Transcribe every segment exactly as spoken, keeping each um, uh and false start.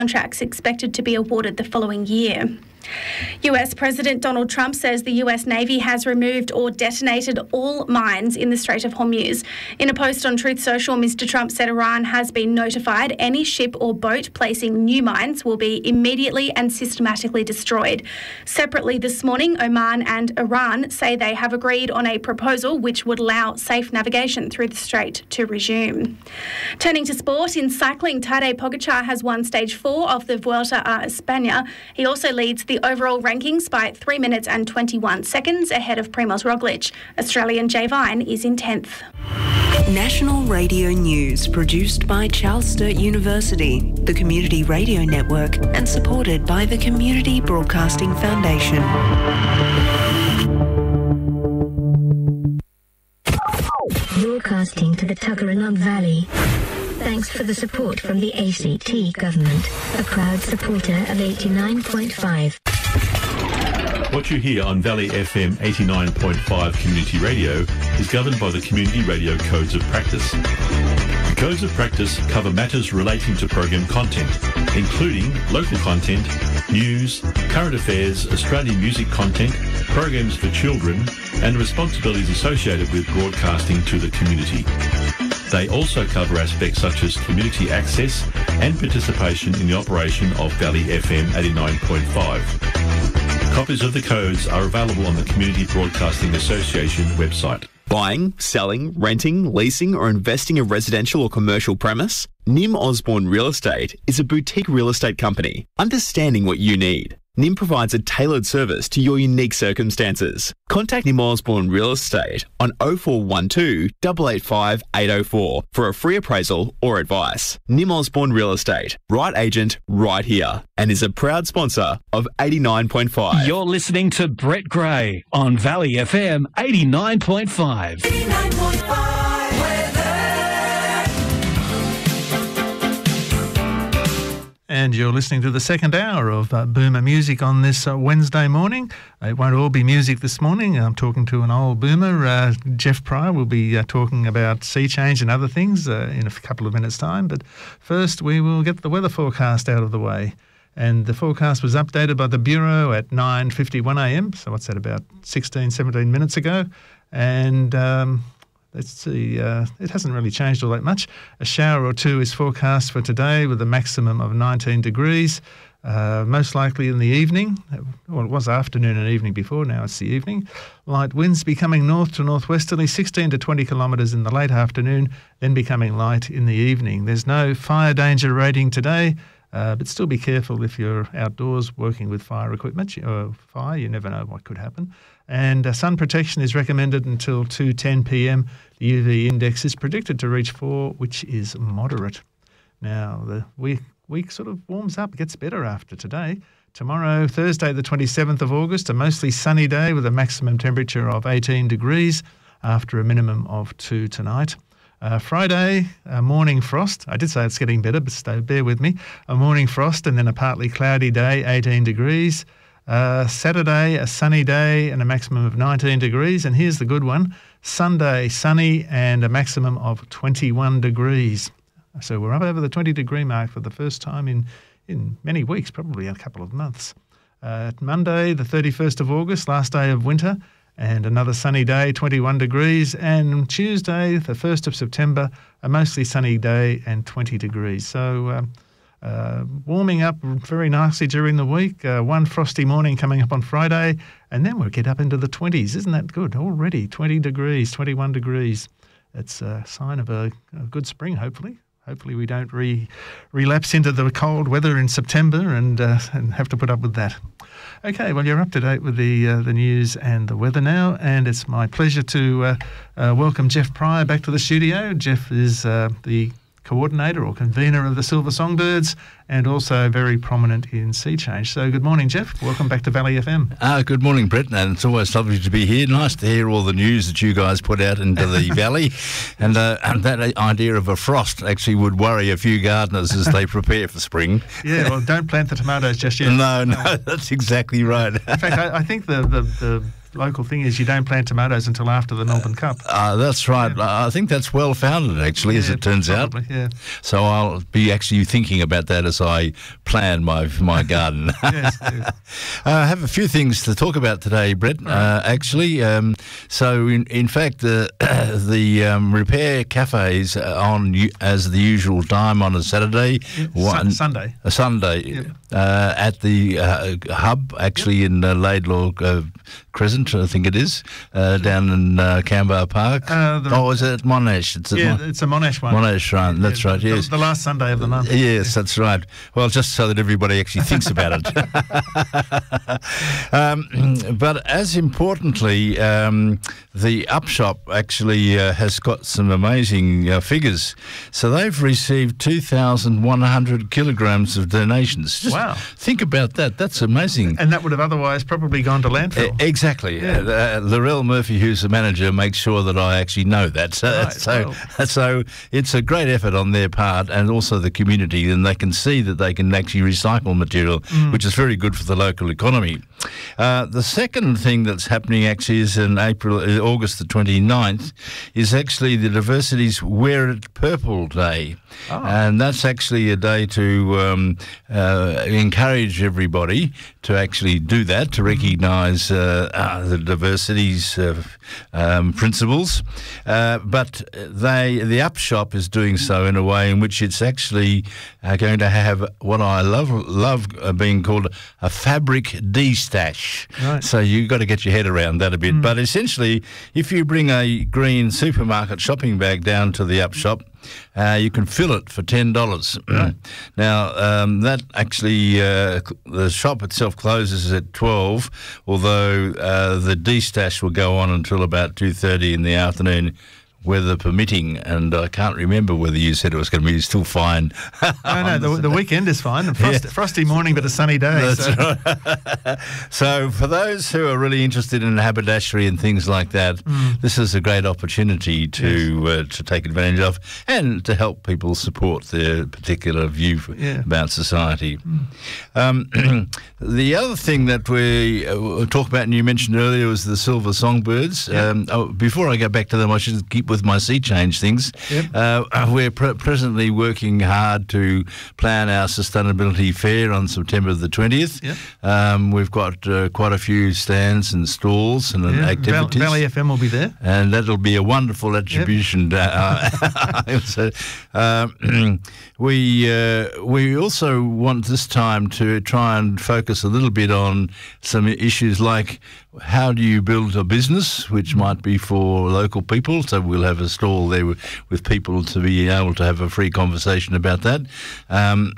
contracts expected to be awarded the following year. U S President Donald Trump says the U S Navy has removed or detonated all mines in the Strait of Hormuz. In a post on Truth Social, Mister Trump said Iran has been notified any ship or boat placing new mines will be immediately and systematically destroyed. Separately this morning, Oman and Iran say they have agreed on a proposal which would allow safe navigation through the strait to resume. Turning to sport, in cycling, Tadej Pogacar has won stage four of the Vuelta a España. He also leads the overall rankings by three minutes and twenty-one seconds ahead of Primoz Roglic. Australian Jay Vine is in tenth. National Radio News, produced by Charles Sturt University, the Community Radio Network, and supported by the Community Broadcasting Foundation. Broadcasting to the Tuggeranong Valley. Thanks for the support from the A C T Government, a proud supporter of eighty-nine point five. What you hear on Valley F M eighty-nine point five Community Radio is governed by the Community Radio Codes of Practice. The Codes of Practice cover matters relating to program content, including local content, news, current affairs, Australian music content, programs for children, and responsibilities associated with broadcasting to the community. They also cover aspects such as community access and participation in the operation of Valley F M eighty-nine point five. Copies of the codes are available on the Community Broadcasting Association website. Buying, selling, renting, leasing or investing a residential or commercial premise? Nim Osborne Real Estate is a boutique real estate company, understanding what you need. Nim provides a tailored service to your unique circumstances. Contact Nim Osborne Real Estate on oh four one two, eight eight five, eight oh four for a free appraisal or advice. Nim Osborne Real Estate, right agent, right here, and is a proud sponsor of eighty-nine point five. You're listening to Brett Gray on Valley F M eighty-nine point five. eighty-nine point five. And you're listening to the second hour of uh, Boomer Music on this uh, Wednesday morning. It won't all be music this morning. I'm talking to an old boomer. Uh, Jeff Pryor will be uh, talking about sea change and other things uh, in a couple of minutes' time. But first, we will get the weather forecast out of the way. And the forecast was updated by the Bureau at nine fifty-one a m. So what's that, about sixteen, seventeen minutes ago? And Um, Let's see, uh, it hasn't really changed all that much. A shower or two is forecast for today with a maximum of nineteen degrees, uh, most likely in the evening. Well, it was afternoon and evening before, now it's the evening. Light winds becoming north to northwesterly, sixteen to twenty kilometres in the late afternoon, then becoming light in the evening. There's no fire danger rating today, uh, but still be careful if you're outdoors working with fire equipment or fire. You never know what could happen. And uh, sun protection is recommended until two ten p m. The U V index is predicted to reach four, which is moderate. Now, the week, week sort of warms up, gets better after today. Tomorrow, Thursday, the twenty-seventh of August, a mostly sunny day with a maximum temperature of eighteen degrees after a minimum of two tonight. Uh, Friday, a morning frost. I did say it's getting better, but stay, bear with me. A morning frost and then a partly cloudy day, eighteen degrees. Uh, Saturday, a sunny day and a maximum of nineteen degrees. And here's the good one. Sunday, sunny and a maximum of twenty-one degrees. So we're up over the twenty degree mark for the first time in, in many weeks, probably a couple of months. Uh, Monday, the thirty-first of August, last day of winter, and another sunny day, twenty-one degrees. And Tuesday, the first of September, a mostly sunny day and twenty degrees. So um, Uh, warming up very nicely during the week. Uh, one frosty morning coming up on Friday, and then we'll get up into the twenties. Isn't that good? Already twenty degrees, twenty-one degrees. It's a sign of a, a good spring, hopefully. Hopefully we don't re, relapse into the cold weather in September and uh, and have to put up with that. Okay, well, you're up to date with the uh, the news and the weather now, and it's my pleasure to uh, uh, welcome Jeff Pryor back to the studio. Jeff is uh, the coordinator or convener of the Silver Songbirds and also very prominent in Sea Change. So good morning, Jeff. Welcome back to Valley F M. Uh, good morning, Brett, and it's always lovely to be here. Nice to hear all the news that you guys put out into the valley. And, uh, and that idea of a frost actually would worry a few gardeners as they prepare for spring. Yeah, well, don't plant the tomatoes just yet. No, no, that's exactly right. In fact, I, I think the, the, the local thing is you don't plant tomatoes until after the Melbourne Cup. Uh, that's right. Yeah. I think that's well founded, actually, yeah, as it turns probably, out. Yeah. So I'll be actually thinking about that as I plan my my garden. Yes, yes. I have a few things to talk about today, Brett, right. uh, actually. Um, so, in, in fact, the, the um, repair cafes are on as the usual time on a Saturday. Yeah. One, Sunday. A Sunday. Yep. Uh, at the uh, hub, actually, yep. in uh, Laidlaw uh, Crescent, I think it is, uh, down in uh, Canberra Park. Uh, the, oh, is it Monash? It's yeah, a Mon- it's a Monash one. Monash, right, yeah, that's yeah, right, the, yes. The last Sunday of the month. Yes, yeah. that's right. Well, just so that everybody actually thinks about it. um, but as importantly, um, the Upshop actually uh, has got some amazing uh, figures. So they've received two thousand one hundred kilograms of donations. Just wow. Think about that. That's amazing. And that would have otherwise probably gone to landfill. Uh, exactly. Yeah. Uh, Laurel Murphy, who's the manager, makes sure that I actually know that. So, right, so, well. so it's a great effort on their part, and also the community, and they can see that they can actually recycle material, mm. which is very good for the local economy. Uh, the second thing that's happening actually is in April, uh, August the twenty-ninth, is actually the Diversity's Wear It Purple Day. Oh. And that's actually a day to um, uh, encourage everybody to actually do that, to recognise uh, uh, the diversity's uh, um, principles. Uh, but they, the Upshop is doing so in a way in which it's actually uh, going to have what I love, love uh, being called a fabric de-stash. Right. So you've got to get your head around that a bit. Mm. But essentially, if you bring a green supermarket shopping bag down to the Upshop, Uh, you can fill it for ten dollars. Right. Now, um, that actually, uh, the shop itself closes at twelve, although uh, the de-stash will go on until about two thirty in the afternoon, weather permitting, and I can't remember whether you said it was going to be still fine. No, no, the, the weekend is fine. A frost, Yeah. frosty morning, but a sunny day. That's so. right. So for those who are really interested in haberdashery and things like that, Mm. this is a great opportunity to Yes. uh, to take advantage of, and to help people support their particular view for, Yeah. about society. Mm. Um, the other thing that we uh, talked about, and you mentioned earlier, was the Silver Songbirds. Yeah. Um, oh, before I go back to them, I should keep with my sea change things. Yep. Uh, we're pre- presently working hard to plan our sustainability fair on September the twentieth. Yep. Um, we've got uh, quite a few stands and stalls and Yeah, activities. Val- Valley F M will be there. And that'll be a wonderful attribution. Yep. Uh, so, um, we uh, we also want this time to try and focus a little bit on some issues like how do you build a business, which might be for local people. So we'll have a stall there with, with people to be able to have a free conversation about that. Um,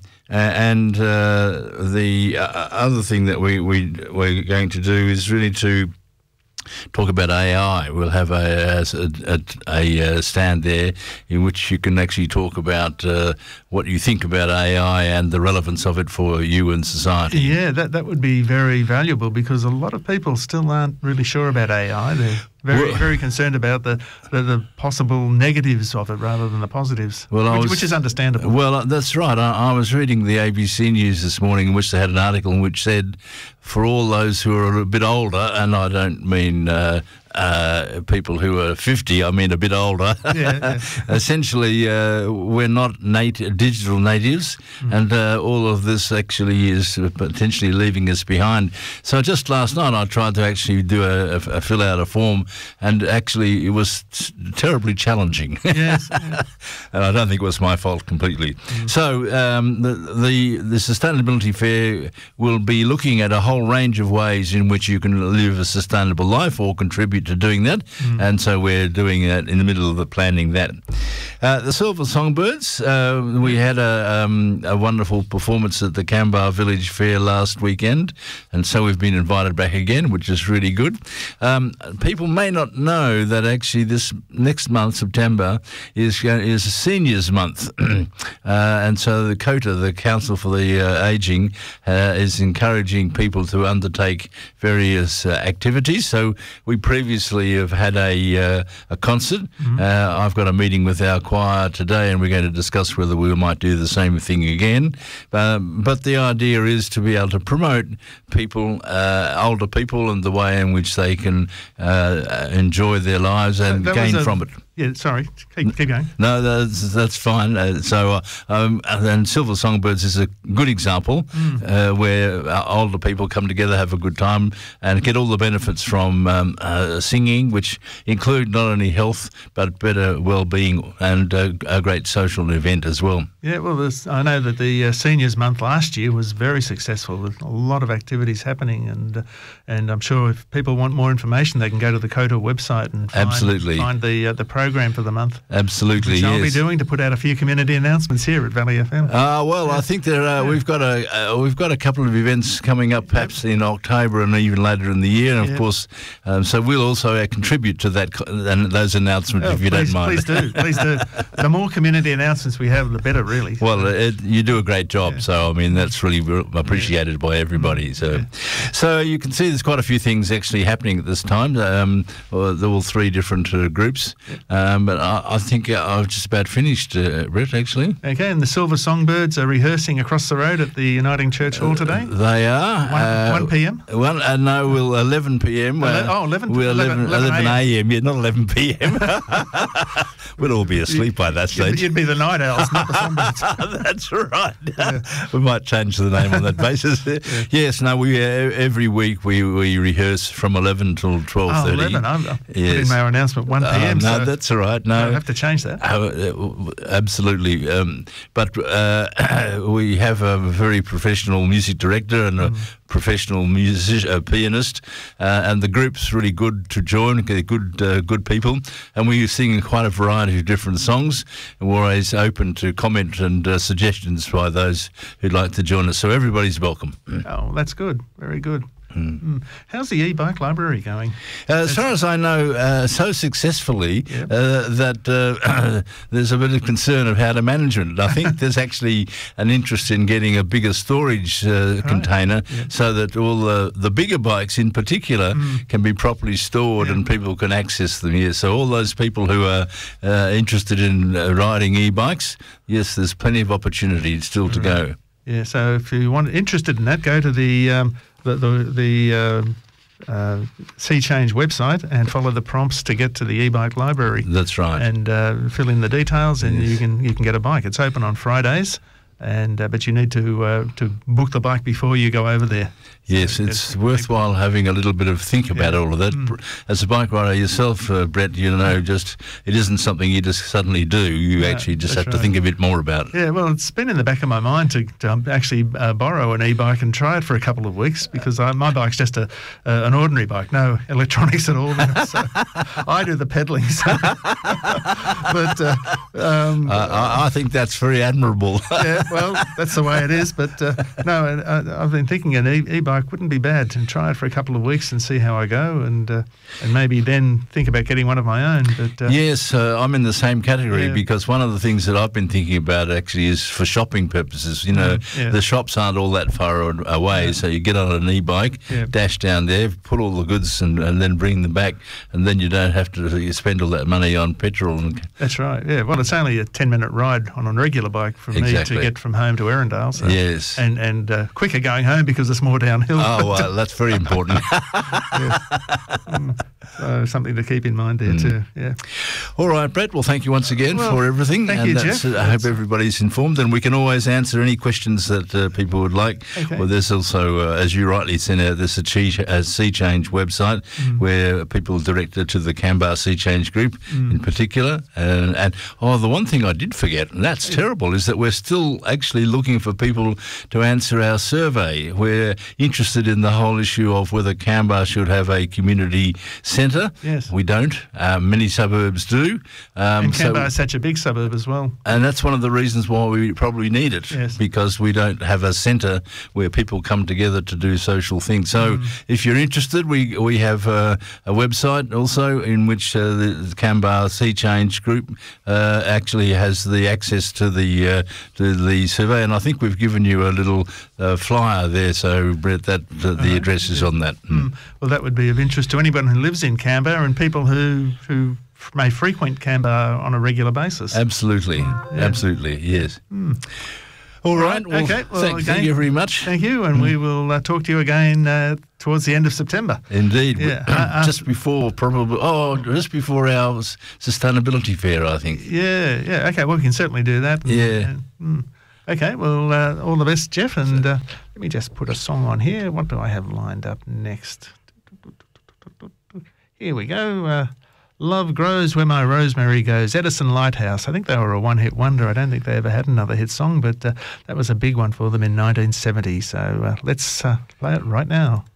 and uh, the uh, other thing that we, we, we're going to do is really to talk about A I. We'll have a, a, a, a stand there in which you can actually talk about uh, what you think about A I and the relevance of it for you and society. Yeah, that, that would be very valuable, because a lot of people still aren't really sure about A I. They're very Well- very concerned about the, the, the possible negatives of it rather than the positives, Well, I which, was- which is understandable. Well, uh, that's right. I, I was reading the A B C News this morning in which they had an article in which said, for all those who are a bit older, and I don't mean uh, uh, people who are fifty, I mean a bit older, Yeah, yeah. essentially uh, we're not nat- digital natives, Mm. and uh, all of this actually is potentially leaving us behind. So just last night I tried to actually do a, a, a fill out a form, and actually it was t- terribly challenging. Yes, yeah. And I don't think it was my fault completely. Mm. So um, the, the the Sustainability Fair will be looking at a whole range of ways in which you can live a sustainable life or contribute to doing that. Mm. And so we're doing that in the middle of the planning that. Uh, the Silver Songbirds, uh, we had a, um, a wonderful performance at the Canberra Village Fair last weekend, and so we've been invited back again, which is really good. Um, people may not know that actually this next month, September, is uh, is Seniors Month, uh, and so the COTA, the Council for the uh, Ageing, uh, is encouraging people to undertake various uh, activities. So we previously previously have had a uh, a concert. Mm-hmm. Uh, I've got a meeting with our choir today, and we're going to discuss whether we might do the same thing again. Um, but the idea is to be able to promote people, uh, older people, and the way in which they can uh, enjoy their lives and That gain was a- from it. Yeah, sorry. Keep, keep going. No, that's that's fine. Uh, so, uh, um, and Silver Songbirds is a good example Mm. uh, where uh, older people come together, have a good time, and get all the benefits from um, uh, singing, which include not only health but better well-being and uh, a great social event as well. Yeah, well, there's, I know that the uh, Seniors Month last year was very successful with a lot of activities happening, and uh, and I'm sure if people want more information, they can go to the COTA website and find, Absolutely. find the uh, the program for the month. Absolutely, Which I'll be yes. doing to put out a few community announcements here at Valley F M. Uh, well, I think that uh, we've got a uh, we've got a couple of events coming up, perhaps in October and even later in the year, and of Yep. course, um, so we'll also uh, contribute to that co- and those announcements Oh, if you please, don't mind. please do, please do. The more community announcements we have, the better, really. Well, it, you do a great job, Yeah. so I mean that's really re- appreciated by everybody. So, Yeah. so you can see there's quite a few things actually happening at this time. Um, well, there were all three different uh, groups, um, but I, I think uh, I've just about finished, uh, Brett. Actually, Okay, and the Silver Songbirds are rehearsing across the road at the Uniting Church Hall today. they are One- uh, one p m? Well, uh, no, we'll eleven p m. Ele- oh, eleven We're eleven- eleven, eleven a m. Yeah, not eleven p m. We'll all be asleep by that You'd, stage. you'd be the Night Owls, not the Songbirds. That's right. We might change the name on that basis. Yes, no, we uh, every week we, we rehearse from eleven till twelve Oh, thirty. eleven. I'm, I'm Yes. putting my announcement one p m. Uh, no, so that's all right. No, I'll have to change that. uh, absolutely. Um, but uh, we have a very professional music director and a Mm. professional music, uh, pianist, uh, and the group's really good to join. They're good, uh, good people, and we sing quite a variety of different songs. And we're always open to comment and uh, suggestions by those who'd like to join us. So everybody's welcome. Oh, that's good. Very good. Mm. How's the e-bike library going? Uh, as far as I know, uh, so successfully Yep. uh, that uh, there's a bit of concern of how to manage it. I think there's actually an interest in getting a bigger storage uh, container so that all the, the bigger bikes in particular can be properly stored Yeah. and people can access them here. So all those people who are uh, interested in uh, riding e-bikes, yes, there's plenty of opportunity still to go. Yeah, so if you want interested in that, go to the um, the the, the uh, uh, Sea Change website and follow the prompts to get to the e-bike library. That's right. And uh, fill in the details, and Yes. you can you can get a bike. It's open on Fridays, and uh, but you need to uh, to book the bike before you go over there. Yes, So it's it's- worthwhile having a little bit of think about Yeah. all of that. Mm. As a bike rider yourself, uh, Brett, you know, just it isn't something you just suddenly do. You No, actually just that's have to right. think a bit more about it. Yeah, well, it's been in the back of my mind to, to um, actually uh, borrow an e-bike and try it for a couple of weeks because I, my bike's just a uh, an ordinary bike, no electronics at all. So I do the pedalling. So. but uh, um, Uh, I, I think that's very admirable. yeah, well, that's the way it is. But uh, no, I, I've been thinking an e- e-bike wouldn't be bad, and try it for a couple of weeks and see how I go, and uh, and maybe then think about getting one of my own. But uh, Yes, uh, I'm in the same category Yeah. because one of the things that I've been thinking about actually is for shopping purposes. You know, Mm, yeah. the shops aren't all that far a- away, so you get on an e-bike, Yeah. dash down there, put all the goods and, and then bring them back, and then you don't have to you spend all that money on petrol. And that's right. Yeah, well, it's only a ten-minute ride on a regular bike for Exactly. me to get from home to Erindale. So. Yes. and and uh, quicker going home because it's more downhill. Oh, well, that's very important. Mm, so something to keep in mind there too. Yeah. All right, Brett. Well, thank you once again Well, for everything. thank and you, that's, Jeff. uh, I hope everybody's informed, and we can always answer any questions that uh, people would like. Okay. Well, there's also, uh, as you rightly said, uh, there's a Chi- uh, Sea Change website Mm. where people direct it to the Canberra Sea Change group Mm. in particular. And, and oh, the one thing I did forget, and that's terrible, is that we're still actually looking for people to answer our survey. We're interested in the whole issue of whether Canberra should have a community centre. Yes. We don't. Uh, many suburbs do. Um, And so- Canberra is such a big suburb as well. and that's one of the reasons why we probably need it, Yes. because we don't have a centre where people come together to do social things. So Mm. if you're interested, we we have uh, a website also in which uh, the, the Canberra Sea Change group uh, actually has the access to the uh, to the survey, and I think we've given you a little uh, flyer there, so Brett, that uh, the address is on that. Mm. Mm. Well, that would be of interest to anyone who lives in Canberra and people who who may frequent Canberra on a regular basis. Absolutely, yeah. absolutely, yes. Mm. All right. Well, okay. Well, thank, again, thank you very much. Thank you, and mm. we will uh, talk to you again uh, towards the end of September. Indeed. Yeah. uh, just before, probably. Oh, just before our sustainability fair, I think. Yeah. Yeah. Okay. Well, we can certainly do that. Yeah. And, mm. Okay. Well, uh, all the best, Jeff. And uh, let me just put a song on here. What do I have lined up next? Here we go. Uh, Love Grows Where My Rosemary Goes, Edison Lighthouse. I think they were a one-hit wonder. I don't think they ever had another hit song, but uh, that was a big one for them in nineteen seventy. So uh, let's uh, play it right now.